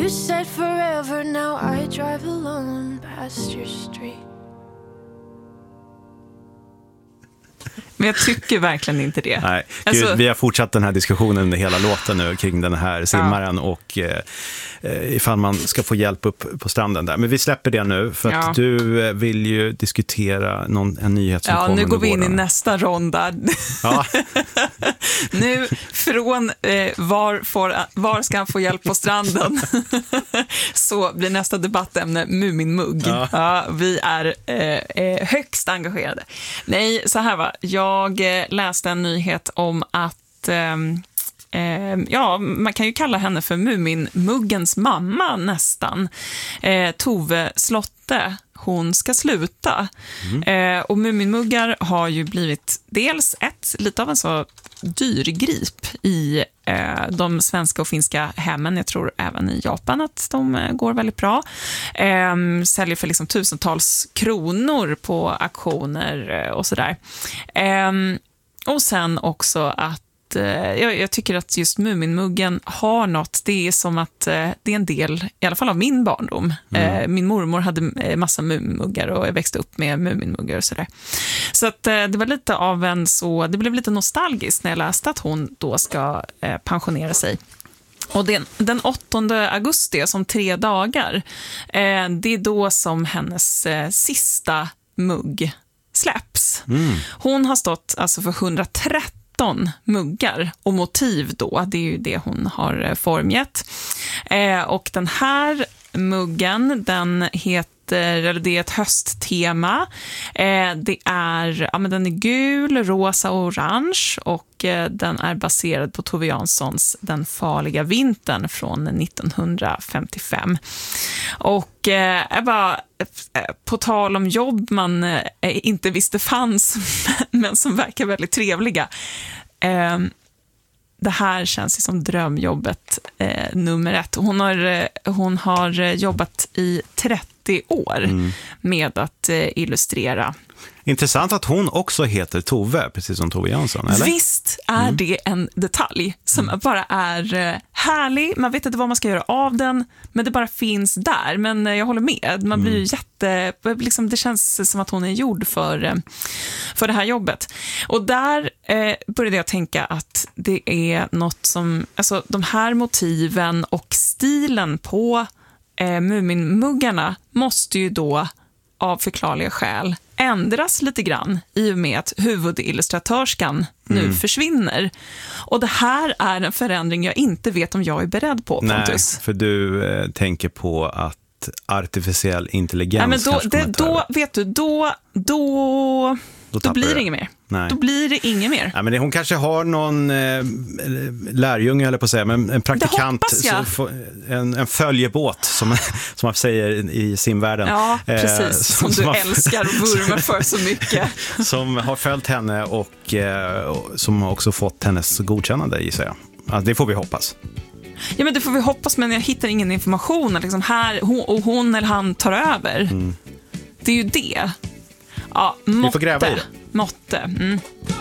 You said forever, now I drive alone past your street. Men jag tycker verkligen inte det. Nej, alltså... vi har fortsatt den här diskussionen under hela låten nu kring den här simmaren och ifall man ska få hjälp upp på stranden där. Men vi släpper det nu för att du vill ju diskutera en nyhet som kommer. Ja, nu går vi in i nästa ronda. Ja. Nu från var ska han få hjälp på stranden så blir nästa debattämne Muminmugg. Ja, vi är högst engagerade. Nej, så här va. Jag läste en nyhet om att man kan ju kalla henne för Muminmuggens mamma nästan. Tove Slotte, hon ska sluta. Och Muminmuggar har ju blivit dels lite av en så dyrgrip i de svenska och finska hemmen. Jag tror även i Japan att de går väldigt bra. Säljer för liksom tusentals kronor på auktioner och sådär. Och sen också att jag tycker att just Muminmuggen har något. Det är som att det är en del, i alla fall av min barndom. Min mormor hade massa Muminmuggar och jag växte upp med Muminmuggar och sådär. Så att det var lite av det blev lite nostalgiskt när jag läste att hon då ska pensionera sig. Och den 8 augusti, som 3 dagar, det är då som hennes sista mugg släpps. Hon har stått alltså för 113 muggar och motiv då, det är ju det hon har formgett. Och den här muggen, den heter, det är ett hösttema. Den är gul, rosa och orange och den är baserad på Tove Janssons Den farliga vintern från 1955. Och på tal om jobb man inte visste fanns men som verkar väldigt trevliga. Det här känns ju som drömjobbet nummer 1. Hon har jobbat i 30 år med att illustrera. Intressant att hon också heter Tove, precis som Tove Jansson, eller? Visst är det en detalj som bara är härlig. Man vet inte vad man ska göra av den, men det bara finns där. Men jag håller med. Man blir ju det känns som att hon är gjord för det här jobbet. Och där började jag tänka att det är något som, alltså de här motiven och stilen på Muminmuggarna måste ju då av förklarliga skäl ändras lite grann i och med att huvudillustratörskan nu försvinner. Och det här är en förändring jag inte vet om jag är beredd på, Pontus. Nej, för du tänker på att artificiell intelligens då blir det inget mer. Nej. Då blir det inget mer. Ja, men hon kanske har någon lärjunge, eller på att säga, men en praktikant, en följebåt som man säger i simvärlden. Ja, precis. Som du älskar och vurmar för så mycket. Som har följt henne och som har också fått hennes godkännande, gissar jag. Alltså, det får vi hoppas. Ja, men det får vi hoppas, men jag hittar ingen information liksom här, hon eller han tar över. Det är ju det. Ja, vi får gräva i det. Måtte.